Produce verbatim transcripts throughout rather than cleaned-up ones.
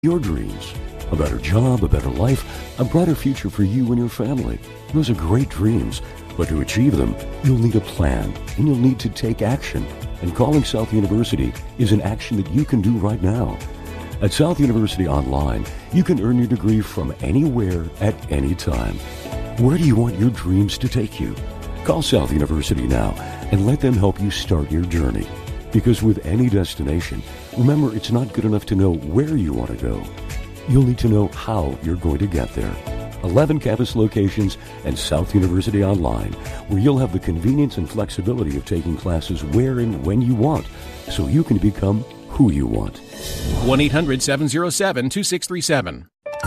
Your dreams. A better job, a better life, a brighter future for you and your family. Those are great dreams, but to achieve them, you'll need a plan, and you'll need to take action. And calling South University is an action that you can do right now. At South University Online, you can earn your degree from anywhere at any time. Where do you want your dreams to take you? Call South University now and let them help you start your journey. Because with any destination, remember, it's not good enough to know where you want to go. You'll need to know how you're going to get there. eleven campus locations and South University Online, where you'll have the convenience and flexibility of taking classes where and when you want, so you can become who you want. one eight hundred seven oh seven two six three seven.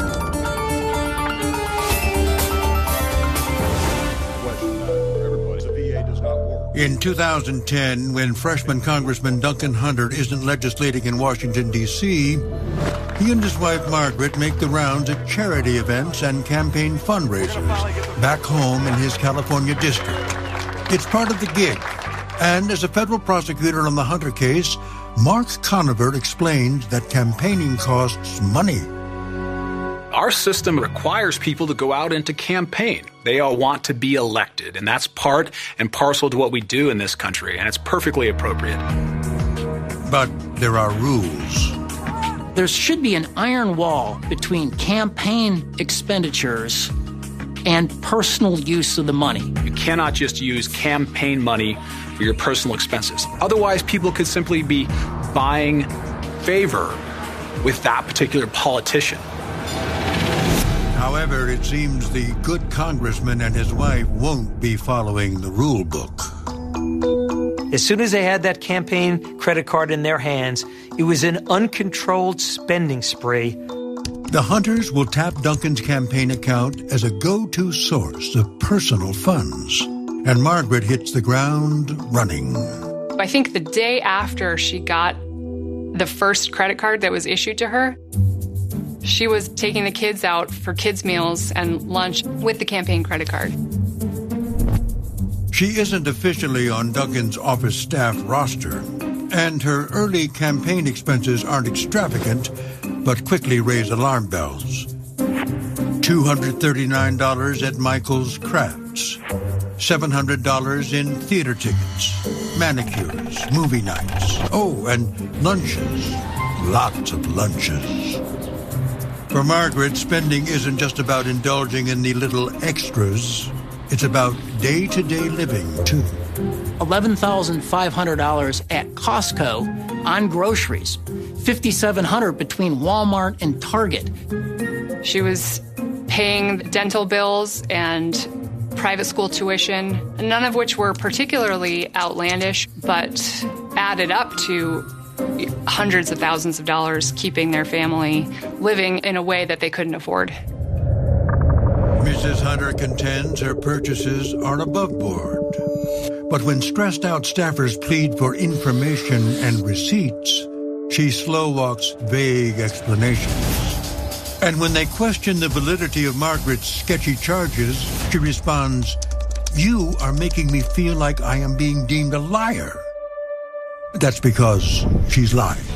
In two thousand ten, when freshman Congressman Duncan Hunter isn't legislating in Washington, D C, he and his wife Margaret make the rounds at charity events and campaign fundraisers back home in his California district. It's part of the gig. And as a federal prosecutor on the Hunter case, Mark Conover explains that campaigning costs money. Our system requires people to go out and to campaign. They all want to be elected, and that's part and parcel to what we do in this country, and it's perfectly appropriate. But there are rules. There should be an iron wall between campaign expenditures and personal use of the money. You cannot just use campaign money for your personal expenses. Otherwise, people could simply be buying favor with that particular politician. However, it seems the good congressman and his wife won't be following the rule book. As soon as they had that campaign credit card in their hands, it was an uncontrolled spending spree. The Hunters will tap Duncan's campaign account as a go-to source of personal funds. And Margaret hits the ground running. I think the day after she got the first credit card that was issued to her, she was taking the kids out for kids' meals and lunch with the campaign credit card. She isn't officially on Duncan's office staff roster, and her early campaign expenses aren't extravagant, but quickly raise alarm bells. two hundred thirty-nine dollars at Michael's Crafts, seven hundred dollars in theater tickets, manicures, movie nights, oh, and lunches, lots of lunches. For Margaret, spending isn't just about indulging in the little extras. It's about day-to-day living, too. eleven thousand five hundred dollars at Costco on groceries, five thousand seven hundred dollars between Walmart and Target. She was paying dental bills and private school tuition, none of which were particularly outlandish, but added up to hundreds of thousands of dollars, keeping their family living in a way that they couldn't afford. Missus Hunter contends her purchases are above board. But when stressed out staffers plead for information and receipts, she slow walks vague explanations. And when they question the validity of Margaret's sketchy charges, she responds, "You are making me feel like I am being deemed a liar." That's because she's lying.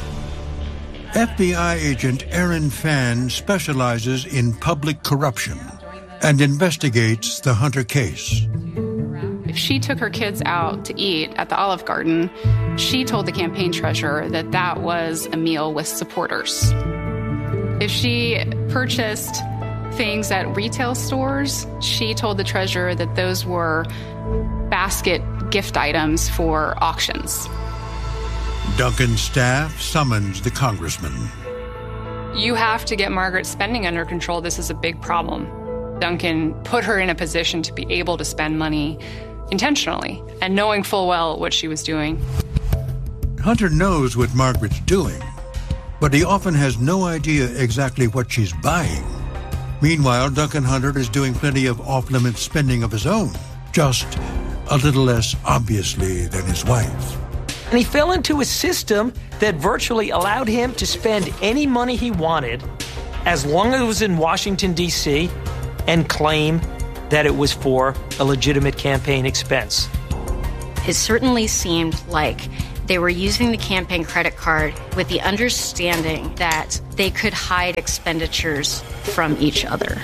F B I agent Aaron Phan specializes in public corruption and investigates the Hunter case. If she took her kids out to eat at the Olive Garden, she told the campaign treasurer that that was a meal with supporters. If she purchased things at retail stores, she told the treasurer that those were basket gift items for auctions. Duncan's staff summons the congressman. You have to get Margaret's spending under control. This is a big problem. Duncan put her in a position to be able to spend money intentionally and knowing full well what she was doing. Hunter knows what Margaret's doing, but he often has no idea exactly what she's buying. Meanwhile, Duncan Hunter is doing plenty of off-limits spending of his own, just a little less obviously than his wife. And he fell into a system that virtually allowed him to spend any money he wanted as long as it was in Washington, D C, and claim that it was for a legitimate campaign expense. It certainly seemed like They were using the campaign credit card with the understanding that they could hide expenditures from each other.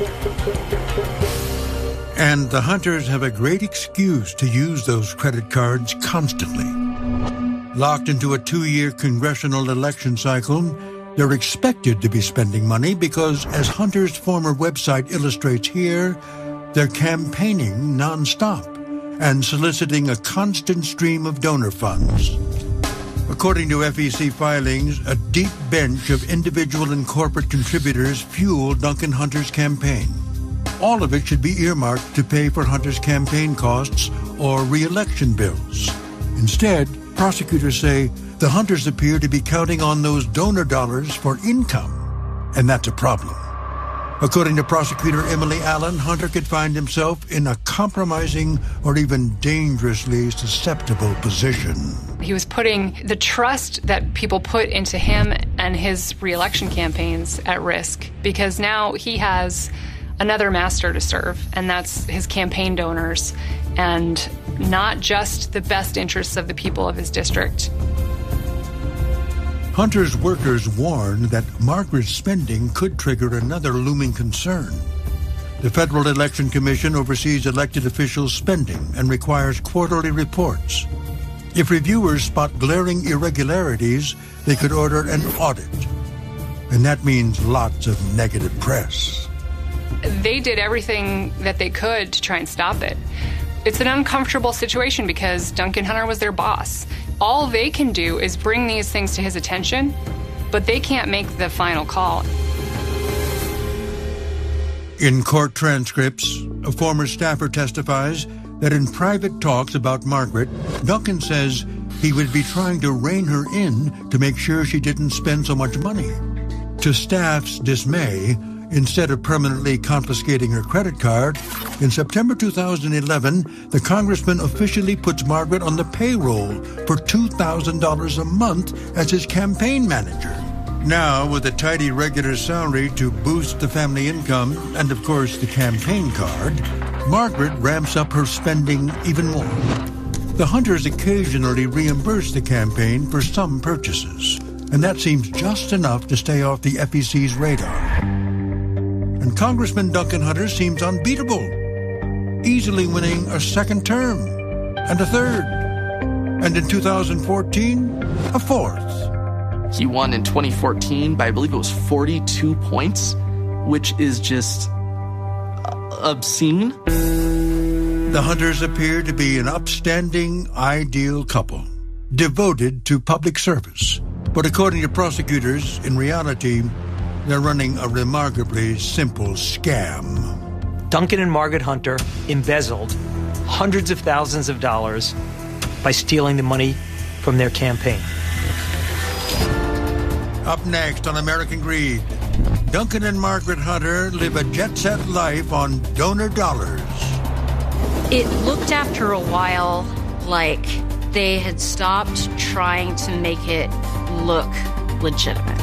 And the hunters have a great excuse to use those credit cards constantly. Locked into a two-year congressional election cycle, they're expected to be spending money because, as Hunter's former website illustrates here, they're campaigning nonstop and soliciting a constant stream of donor funds. According to F E C filings, a deep bench of individual and corporate contributors fuel Duncan Hunter's campaign. All of it should be earmarked to pay for Hunter's campaign costs or re-election bills. Instead, prosecutors say the Hunters appear to be counting on those donor dollars for income, and that's a problem. According to prosecutor Emily Allen, Hunter could find himself in a compromising or even dangerously susceptible position. He was putting the trust that people put into him and his re-election campaigns at risk, because now he has another master to serve, and that's his campaign donors, and not just the best interests of the people of his district. Hunter's workers warn that Margaret's spending could trigger another looming concern. The Federal Election Commission oversees elected officials' spending and requires quarterly reports. If reviewers spot glaring irregularities, they could order an audit. And that means lots of negative press. They did everything that they could to try and stop it. It's an uncomfortable situation because Duncan Hunter was their boss. All they can do is bring these things to his attention, but they can't make the final call. In court transcripts, a former staffer testifies that in private talks about Margaret, Duncan says he would be trying to rein her in to make sure she didn't spend so much money. To staff's dismay, instead of permanently confiscating her credit card, in September two thousand eleven, the congressman officially puts Margaret on the payroll for two thousand dollars a month as his campaign manager. Now, with a tidy regular salary to boost the family income and, of course, the campaign card, Margaret ramps up her spending even more. The Hunters occasionally reimburse the campaign for some purchases, and that seems just enough to stay off the F E C's radar. And Congressman Duncan Hunter seems unbeatable, easily winning a second term, and a third, and in two thousand fourteen, a fourth. He won in twenty fourteen by, I believe it was forty-two points, which is just obscene. The Hunters appear to be an upstanding, ideal couple, devoted to public service. But according to prosecutors, in reality, they're running a remarkably simple scam. Duncan and Margaret Hunter embezzled hundreds of thousands of dollars by stealing the money from their campaign. Up next on American Greed, Duncan and Margaret Hunter live a jet-set life on donor dollars. It looked after a while like they had stopped trying to make it look legitimate.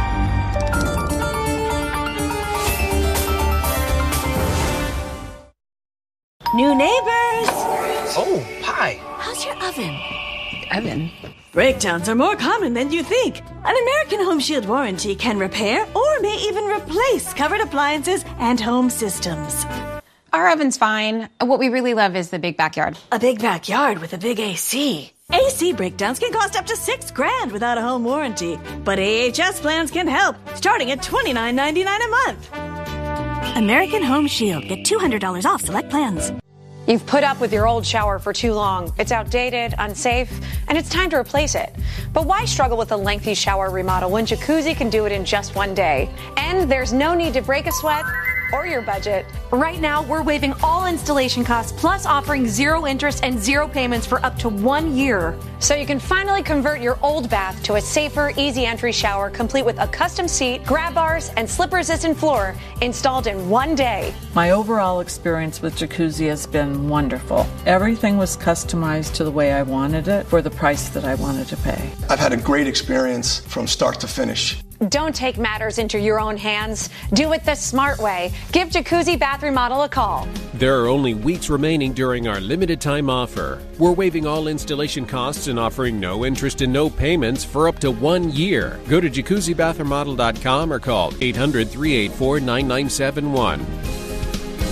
New neighbors! Oh, hi. How's your oven? Evan. Breakdowns are more common than you think. An American Home Shield warranty can repair or may even replace covered appliances and home systems. Our oven's fine. What we really love is the big backyard. A big backyard with a big A C. A C breakdowns can cost up to six grand without a home warranty, but A H S plans can help, starting at twenty-nine ninety-nine a month. American Home Shield. Get two hundred dollars off select plans. You've put up with your old shower for too long. It's outdated, unsafe, and it's time to replace it. But why struggle with a lengthy shower remodel when Jacuzzi can do it in just one day? And there's no need to break a sweat or your budget. Right now, we're waiving all installation costs, plus offering zero interest and zero payments for up to one year. So you can finally convert your old bath to a safer, easy entry shower, complete with a custom seat, grab bars, and slip-resistant floor installed in one day. My overall experience with Jacuzzi has been wonderful. Everything was customized to the way I wanted it for the price that I wanted to pay. I've had a great experience from start to finish. Don't take matters into your own hands. Do it the smart way. Give Jacuzzi Bath Remodel a call. There are only weeks remaining during our limited time offer. We're waiving all installation costs and offering no interest and no payments for up to one year. Go to jacuzzi bath remodel dot com or call eight hundred, three eight four, nine nine seven one.